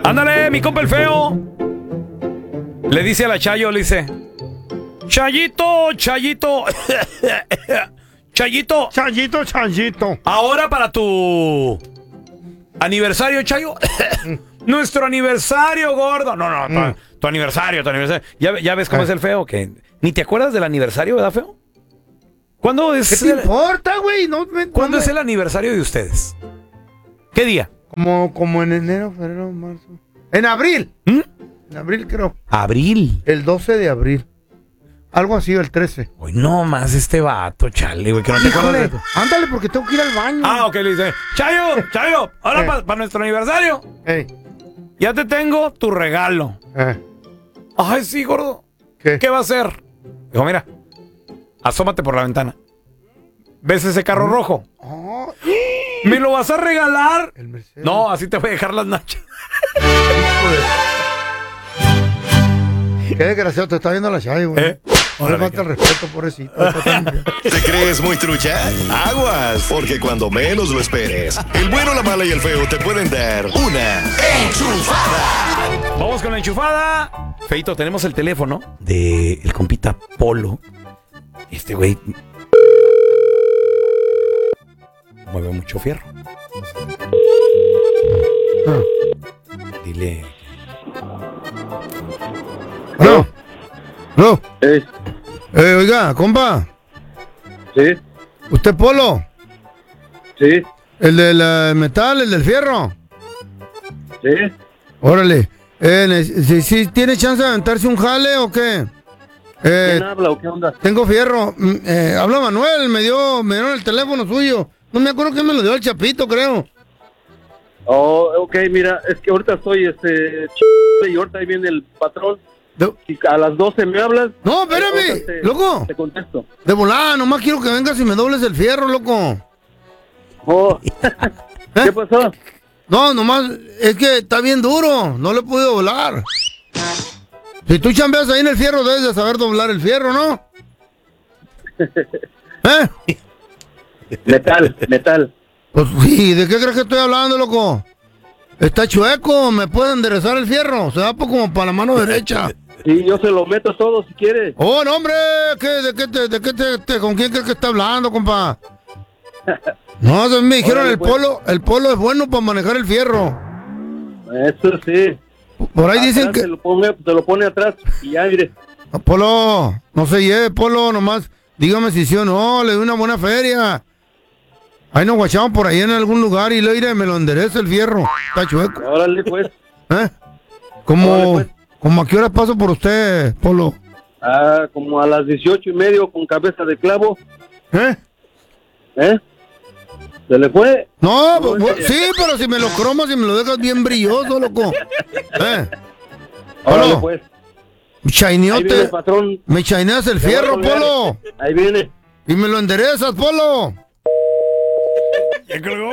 Ándale, mi compa el feo. Le dice a la Chayo, le dice: Chayito, Chayito. Chayito. Chayito, Chayito. Ahora para tu aniversario, Chayo. Nuestro aniversario, gordo. No, tu aniversario. Ya ves cómo es el feo, que ni te acuerdas del aniversario, ¿verdad, feo? ¿Cuándo es? ¿Qué te importa, güey? ¿Cuándo es el aniversario de ustedes? ¿Qué día? Como en enero, febrero, marzo. En abril. En abril, creo. ¿Abril? El 12 de abril. Algo así, el 13. Hoy no más este vato, chale, güey, que no te acuerdas de esto. Ándale, porque tengo que ir al baño. Ah, ok, le dice: Chayo, ahora para nuestro aniversario. Ya te tengo tu regalo. Ay, sí, gordo. ¿Qué va a ser? Dijo: mira, asómate por la ventana. ¿Ves ese carro rojo? ¿Me lo vas a regalar? No, así te voy a dejar las nachas. Qué desgraciado, te está viendo la Chayo, güey. No le falta el respeto, pobrecito. ¿Te crees muy trucha? Aguas, porque cuando menos lo esperes, el bueno, la mala y el feo te pueden dar una enchufada. Vamos con la enchufada. Feito, tenemos el teléfono de el compita Polo. Este güey mueve mucho fierro. Dile. No. Oiga, compa. Sí. ¿Usted Polo? Sí. ¿El del metal, el del fierro? Sí. Órale. ¿Sí tiene chance de aventarse un jale o qué? ¿Quién habla o qué onda? Tengo fierro. Habla Manuel, me dieron el teléfono suyo. No me acuerdo quién me lo dio, el Chapito, creo. Oh, ok, mira, es que ahorita estoy, y ahorita ahí viene el patrón. Si a las 12 me hablas. No, espérame, loco. Te contesto. De volada, nomás quiero que vengas y me dobles el fierro, loco. Oh. ¿Qué pasó? No, nomás, es que está bien duro, no lo he podido doblar. Si tú chambeas ahí en el fierro, debes de saber doblar el fierro, ¿no? Metal. Pues sí, ¿de qué crees que estoy hablando, loco? Está chueco, ¿me puede enderezar el fierro? Se da como para la mano derecha. Sí, yo se lo meto todo si quieres. Oh, no, hombre, ¿con quién crees que está hablando, compa? No, me dijeron el polo es bueno para manejar el fierro. Eso sí. Por ahí dicen que... Se lo pone atrás y ya, mire. Polo, no se lleve, Polo, nomás dígame si sí o no, le doy una buena feria. Ahí nos guachamos por ahí en algún lugar y le iré, me lo endereza el fierro. Está chueco. Órale, pues. ¿Cómo a qué hora paso por usted, Polo? Como a las 18:30 con cabeza de clavo. ¿Se le fue? No, sí, pero si me lo cromas y me lo dejas bien brilloso, loco. Órale, pues. Chainiote. Me chaineas el fierro, Polo. Ahí viene. Y me lo enderezas, Polo. Ya colgó.